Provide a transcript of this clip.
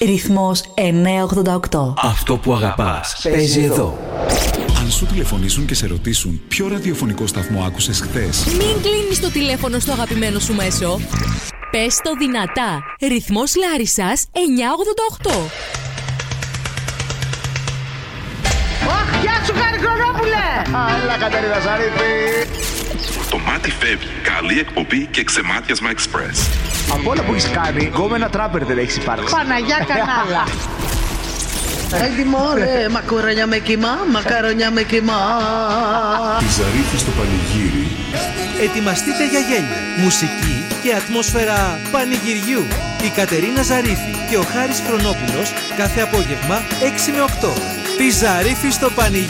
Ρυθμός 988. Αυτό που αγαπάς παίζει εδώ. Αν σου τηλεφωνήσουν και σε ρωτήσουν ποιο ραδιοφωνικό σταθμό άκουσες χθες, μην κλείνεις το τηλέφωνο στο αγαπημένο σου μέσο. Πες το δυνατά. Ρυθμός Λάρισσας 988. Αχ, γεια σου Καρικονόπουλε! Έλα Κατερίνα Ζαρίφη! Το μάτι φεύγει. Καλή εκπομπή και ξεμάτιασμα εξπρές. Από όλα που έχεις κάνει, γκόμενα τράπερ δεν έχεις υπάρξει. Παναγιά κανάλα! Έτοιμο ρε, μακαρονιά με κιμά, μακαρονιά με κιμά. η Ζαρίφη στο πανηγύρι. Ετοιμαστείτε για γέλιο, μουσική και ατμόσφαιρα πανηγυριού. Η Κατερίνα Ζαρίφη και ο Χάρης Χρονόπουλος κάθε απόγευμα 6 με 8. Τη Ζαρίφη στο πανηγύρι.